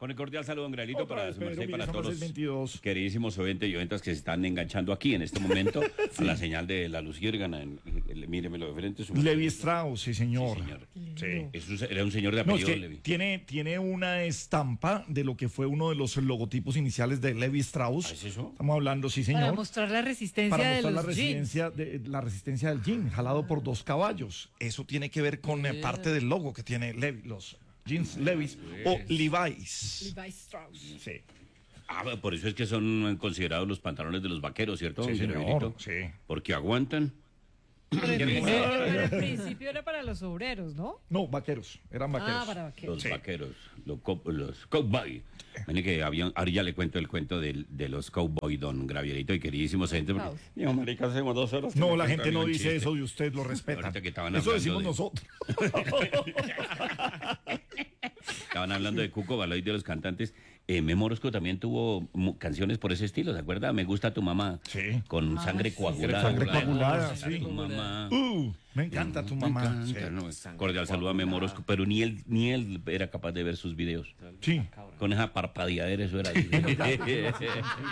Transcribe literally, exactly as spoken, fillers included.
Con el cordial saludo, don Graelito, Otra para vez, su merced Pedro, y para mire, son todos las seis veintidós. los queridísimos oyentes y oyentas que se están enganchando aquí en este momento a la señal de la luciérgana. En, en, míremelo de frente. Su... Levi Strauss, sí, señor. Sí, señor. Sí. Eso era un señor de No, es apellido, que Levi. tiene, tiene una estampa de lo que fue uno de los logotipos iniciales de Levi Strauss. ¿Ah, es eso? Estamos hablando, sí, señor. Para mostrar la resistencia Para de mostrar los la resistencia, de, la resistencia del jean, jalado por dos caballos. Eso tiene que ver con eh, parte del logo que tiene Levi, los jeans Levi's o Levi's. Levi Strauss. Sí. Ah, por eso es que son considerados los pantalones de los vaqueros, ¿cierto, Sí, don señor, Graelito? sí. Porque aguantan. Pero el, principio, pero el principio era para los obreros, ¿no? No, vaqueros, eran vaqueros. Ah, para vaqueros. Los Sí. vaqueros, los, co- los cowboy. Miren que había, ahora ya le cuento el cuento del- de, los cowboy, don Gravierito y queridísimos gente. Porque, Pausa. digo, marica, hacemos dos horas. que No, me la cuenta gente a mí no un dice chiste. eso y usted lo respeta. Ahorita que estaban Eso hablando decimos de- nosotros. Estaban hablando de Cuco Baloy, de los cantantes. Eh, Memo Orozco también tuvo mu- canciones por ese estilo, ¿se acuerda? Me gusta tu mamá. Sí. Con Ah, sangre sí. coagulada. Sangre Hola, coagulada, me gusta sí. Tu mamá. Uh, me encanta tu Me mamá. encanta, Sí. no, cordial saludo a Memo Orozco, pero ni él, ni él era capaz de ver sus videos. Sí. Con esa parpadeadera, eso era.